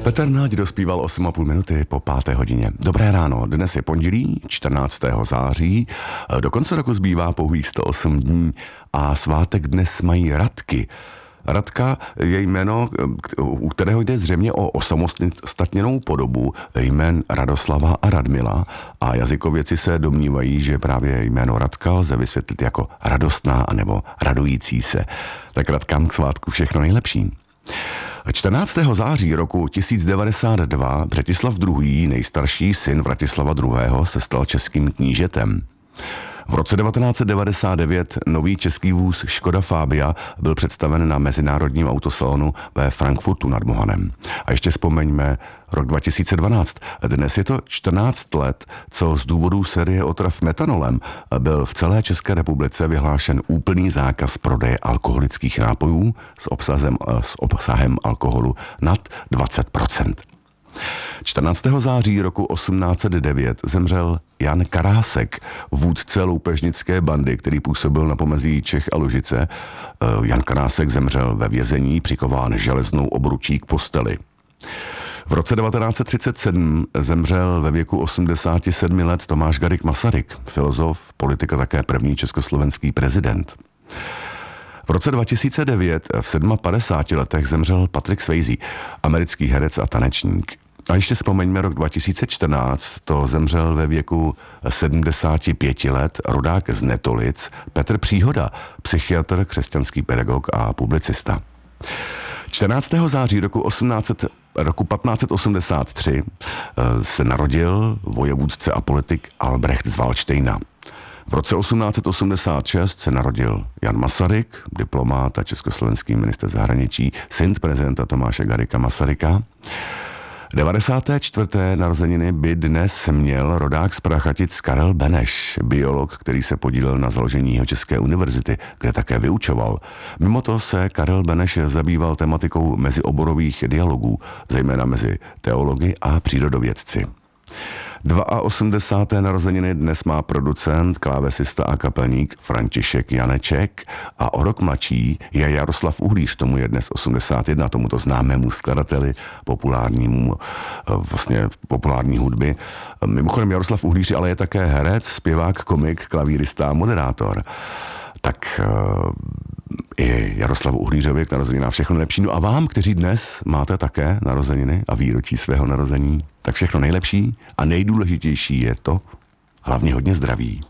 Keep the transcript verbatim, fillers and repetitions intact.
Petr Náď dospíval osm a půl minuty po páté hodině. Dobré ráno, dnes je pondělí, čtrnáctého září, do konce roku zbývá pouhých sto osm dní a svátek dnes mají Radky. Radka je jméno, u kterého jde zřejmě o osamostatněnou podobu jmén Radoslava a Radmila a jazykovědci se domnívají, že právě jméno Radka lze vysvětlit jako radostná anebo radující se. Tak Radkám k svátku všechno nejlepší. čtrnáctého září roku tisíc devadesát dva Břetislav druhý., nejstarší syn Vratislava druhého., se stal českým knížetem. V roce devatenáct set devadesát devět nový český vůz Škoda Fabia byl představen na mezinárodním autosalonu ve Frankfurtu nad Mohanem. A ještě vzpomeňme rok dva tisíce dvanáct. Dnes je to čtrnáct let, co z důvodu série otrav metanolem byl v celé České republice vyhlášen úplný zákaz prodeje alkoholických nápojů s obsahem, s obsahem alkoholu nad dvacet procent. čtrnáctého září roku osmnáct set devět zemřel Jan Karásek, vůdce loupežnické bandy, který působil na pomezí Čech a Lužice. Jan Karásek zemřel ve vězení, přikován železnou obručí k posteli. V roce devatenáct set třicet sedm zemřel ve věku osmdesáti sedmi let Tomáš Garrigue Masaryk, filozof, politik a také první československý prezident. V roce dva tisíce devět v padesáti sedmi letech zemřel Patrick Swayze, americký herec a tanečník. A ještě vzpomeňme rok dva tisíce čtrnáct, to zemřel ve věku sedmdesáti pěti let rodák z Netolic Petr Příhoda, psychiatr, křesťanský pedagog a publicista. čtrnáctého září roku, osmnáct, roku patnáct set osmdesát tři se narodil vojevůdce a politik Albrecht z Valdštejna. V roce osmnáct set osmdesát šest se narodil Jan Masaryk, diplomát a československý ministr zahraničí, syn prezidenta Tomáše Garrigua Masaryka. devadesáté čtvrté narozeniny by dnes měl rodák z Prachatic Karel Beneš, biolog, který se podílel na založení Jihočeské univerzity, kde také vyučoval. Mimo to se Karel Beneš zabýval tematikou mezioborových dialogů, zejména mezi teology a přírodovědci. osmdesáté druhé narozeniny dnes má producent, klávesista a kapelník František Janeček a o rok mladší je Jaroslav Uhlíř, tomu je dnes osmdesát jedna, tomuto známému skladateli, populárnímu, vlastně populární hudby. Mimochodem Jaroslav Uhlíř ale je také herec, zpěvák, komik, klavírista a moderátor. Tak i Jaroslavu Uhlířovi k narozeninám všechno nejlepší. No a vám, kteří dnes máte také narozeniny a výročí svého narození, tak všechno nejlepší a nejdůležitější je to hlavně hodně zdraví.